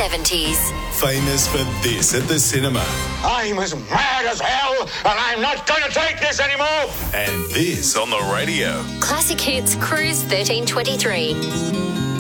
70s. Famous for this at the cinema. I'm as mad as hell, and I'm not going to take this anymore. And this on the radio. Classic Hits Cruise 1323.